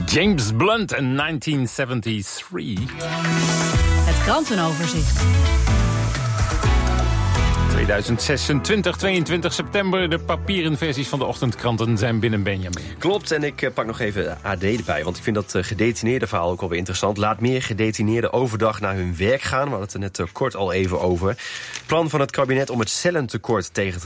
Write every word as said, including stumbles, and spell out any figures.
James Blunt in negentien zevenenzeventig. Het krantenoverzicht. tweeduizend zesentwintig, tweeëntwintig september. De papieren versies van de ochtendkranten zijn binnen, Benjamin. Klopt, en ik pak nog even A D erbij. Want ik vind dat gedetineerde verhaal ook alweer interessant. Laat meer gedetineerden overdag naar hun werk gaan. We hadden het er net kort al even over. Plan van het kabinet om het cellentekort tegen te